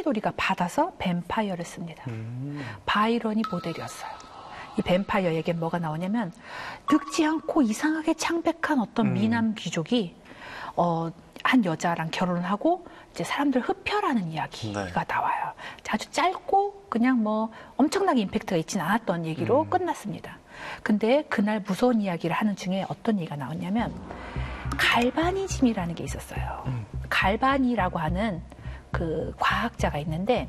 테일리도리가 받아서 뱀파이어를 씁니다. 바이런이 모델이었어요. 이 뱀파이어에게 뭐가 나오냐면 늙지 않고 이상하게 창백한 어떤 미남 귀족이 한 여자랑 결혼을 하고 이제 사람들 흡혈하는 이야기가 나와요. 아주 짧고 그냥 뭐 엄청나게 임팩트가 있진 않았던 얘기로 끝났습니다. 근데 그날 무서운 이야기를 하는 중에 어떤 얘기가 나왔냐면 갈바니즘이라는 게 있었어요. 갈바니라고 하는 그 과학자가 있는데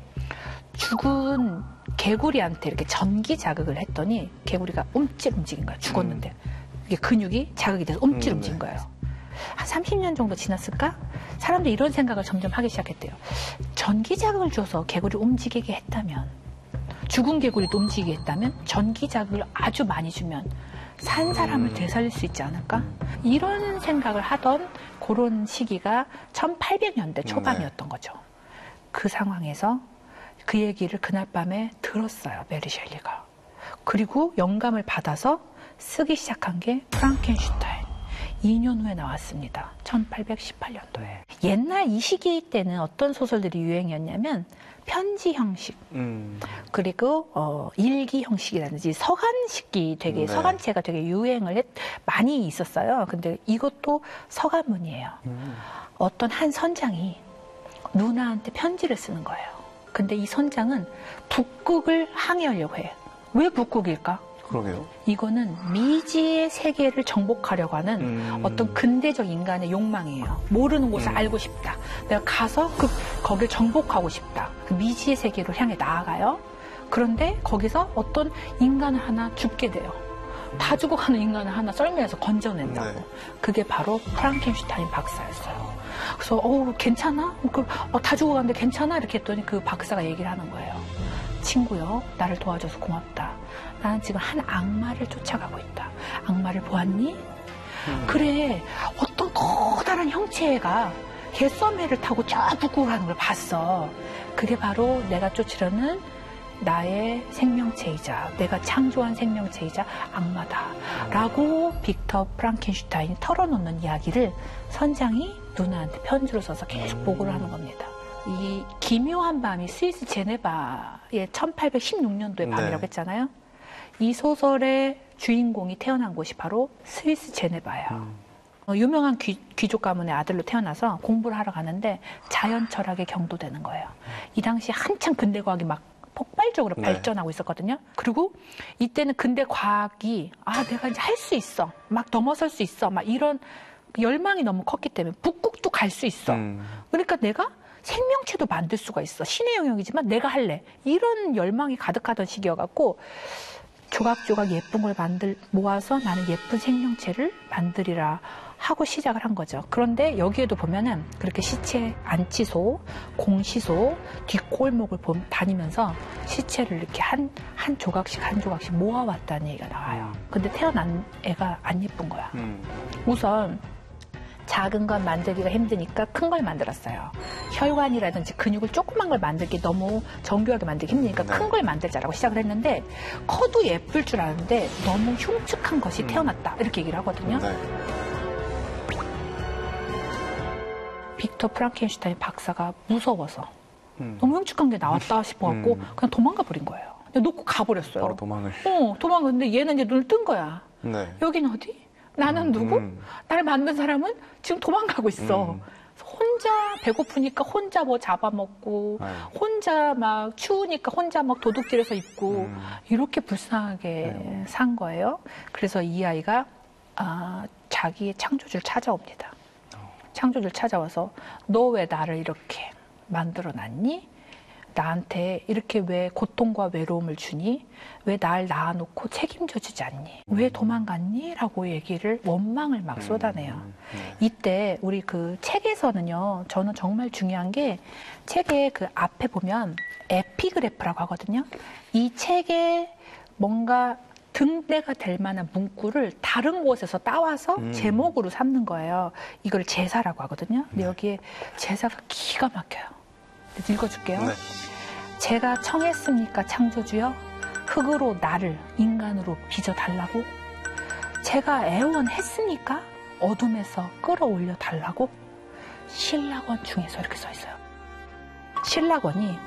죽은 개구리한테 이렇게 전기 자극을 했더니 개구리가 움찔움찔인 거야. 죽었는데 이게 근육이 자극이 돼서 움찔움찔인 거예요. 한 30년 정도 지났을까? 사람들이 이런 생각을 점점 하기 시작했대요. 전기 자극을 줘서 개구리를 움직이게 했다면, 죽은 개구리도 움직이게 했다면, 전기 자극을 아주 많이 주면 산 사람을 되살릴 수 있지 않을까? 이런 생각을 하던 그런 시기가 1800년대 초반이었던 거죠. 그 상황에서 그 얘기를 그날 밤에 들었어요, 메리 셸리가. 그리고 영감을 받아서 쓰기 시작한 게 프랑켄슈타인. 2년 후에 나왔습니다. 1818년도에. 옛날 이 시기 때는 어떤 소설들이 유행이었냐면 편지 형식, 그리고 일기 형식이라든지 서간식이 되게 서간체가 되게 유행을 많이 있었어요. 근데 이것도 서간문이에요. 어떤 한 선장이 누나한테 편지를 쓰는 거예요. 근데 이 선장은 북극을 항해하려고 해요. 왜 북극일까? 그러게요. 이거는 미지의 세계를 정복하려고 하는 어떤 근대적 인간의 욕망이에요. 모르는 곳을 알고 싶다. 내가 가서 거길 정복하고 싶다. 그 미지의 세계로 향해 나아가요. 그런데 거기서 어떤 인간을 하나 죽게 돼요. 다 죽어가는 인간을 하나 썰매에서 건져낸다고. 그게 바로 프랑켄슈타인 박사였어요. 그래서 괜찮아? 다 죽어가는데 괜찮아? 이렇게 했더니 그 박사가 얘기를 하는 거예요. 친구요, 나를 도와줘서 고맙다. 나는 지금 한 악마를 쫓아가고 있다. 악마를 보았니? 그래, 어떤 커다란 형체가 개썸회를 타고 저 북극을 하는 걸 봤어. 그게 바로 내가 쫓으려는 나의 생명체이자 내가 창조한 생명체이자 악마다. 라고 빅터 프랑켄슈타인이 털어놓는 이야기를 선장이 누나한테 편지로 써서 계속 보고를 하는 겁니다. 이 기묘한 밤이 스위스 제네바의 1816년도의 밤이라고 했잖아요. 이 소설의 주인공이 태어난 곳이 바로 스위스 제네바예요. 유명한 귀족 가문의 아들로 태어나서 공부를 하러 가는데 자연 철학에 경도되는 거예요. 이 당시 한창 근대 과학이 막 폭발적으로 발전하고 있었거든요. 그리고 이때는 근대 과학이 내가 이제 할 수 있어. 막 넘어설 수 있어. 막 이런 열망이 너무 컸기 때문에 북극도 갈 수 있어. 그러니까 내가 생명체도 만들 수가 있어. 신의 영역이지만 내가 할래. 이런 열망이 가득하던 시기여갖고 조각조각 예쁜 걸 모아서 나는 예쁜 생명체를 만들이라 하고 시작을 한 거죠. 그런데 여기에도 보면은 그렇게 시체 안치소, 공시소, 뒷골목을 다니면서 시체를 이렇게 한 조각씩 한 조각씩 모아왔다는 얘기가 나와요. 근데 태어난 애가 안 예쁜 거야. 우선 작은 건 만들기가 힘드니까 큰 걸 만들었어요. 혈관이라든지 근육을 조그만 걸 만들기 너무 정교하게 만들기 힘드니까 큰 걸 만들자라고 시작을 했는데 커도 예쁠 줄 아는데 너무 흉측한 것이 태어났다. 이렇게 얘기를 하거든요. 빅터 프랑켄슈타인 박사가 무서워서 너무 흉측한 게 나왔다 싶어갖고 그냥 도망가 버린 거예요. 그냥 놓고 가버렸어요. 바로 도망을. 도망갔는데 얘는 이제 눈을 뜬 거야. 여긴 어디? 나는 누구? 나를 만든 사람은 지금 도망가고 있어. 혼자 배고프니까 혼자 뭐 잡아먹고 혼자 막 추우니까 혼자 막 도둑질해서 입고 이렇게 불쌍하게 산 거예요. 그래서 이 아이가 자기의 창조주를 찾아옵니다. 창조주를 찾아와서 너 왜 나를 이렇게 만들어놨니? 나한테 이렇게 왜 고통과 외로움을 주니? 왜 날 낳아놓고 책임져 주지 않니? 왜 도망갔니? 라고 원망을 막 쏟아내요. 이때 우리 그 책에서는요, 저는 정말 중요한 게 책의 그 앞에 보면 에피그래프라고 하거든요. 이 책에 뭔가 등대가 될 만한 문구를 다른 곳에서 따와서 제목으로 삼는 거예요. 이걸 제사라고 하거든요. 근데 여기에 제사가 기가 막혀요. 읽어줄게요. 제가 청했습니까, 창조주여? 흙으로 나를 인간으로 빚어달라고? 제가 애원했습니까? 어둠에서 끌어올려 달라고? 신라권 중에서 이렇게 써 있어요. 신라권이